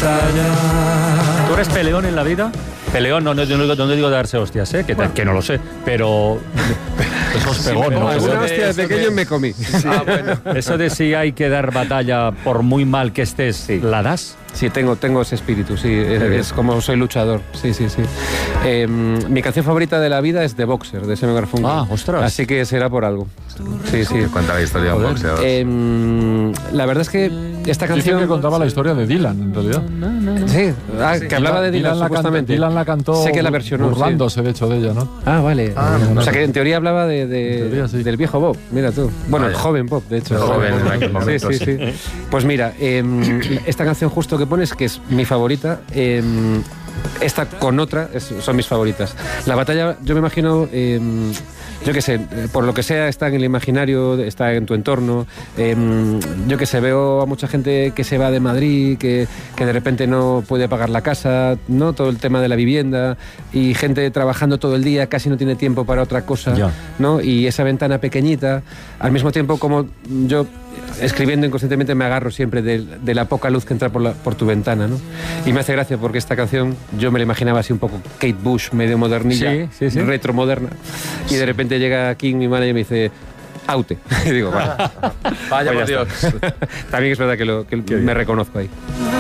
batalla. ¿Tú eres peleón en la vida? Peleón, no digo darse hostias, que no lo sé, pero... Esos pegones. No, alguna hostia de pequeño me comí. Bueno. Eso de si hay que dar batalla por muy mal que estés, ¿la das? Sí, tengo ese espíritu, sí. Es como soy luchador. Sí. Mi canción favorita de la vida es The Boxer, de Simon Garfunkel. Ah, ostras. Así que será por algo. Sí. Cuenta la historia de un boxeador. La verdad es que esta Dicen canción... que contaba la historia de Dylan, en realidad. Sí, que hablaba de Dylan, supuestamente. Dylan la cantó sé que la versionó, burlándose, de hecho, de ella, ¿no? Ah, vale. no. O sea, que en teoría hablaba teoría, sí. del viejo Bob, mira tú. Bueno, el joven Bob, de hecho. El joven en aquel momento, sí. Pues mira, esta canción justo que pones, que es mi favorita, esta con otra son mis favoritas. La batalla, yo me imagino, yo qué sé, por lo que sea, está en el imaginario, está en tu entorno. Yo qué sé, veo a mucha gente que se va de Madrid, que de repente no puede pagar la casa, ¿no? Todo el tema de la vivienda, y gente trabajando todo el día, casi no tiene tiempo para otra cosa, ¿no? Y esa ventana pequeñita, al mismo tiempo como yo... escribiendo inconscientemente me agarro siempre de la poca luz que entra por tu ventana, ¿no? Y me hace gracia porque esta canción yo me la imaginaba así un poco Kate Bush, medio modernilla, sí. retromoderna, y de repente llega King, mi manager, y me dice Aute. Y digo, vale. Vaya, Pues por ya Dios. está. También es verdad que me reconozco ahí.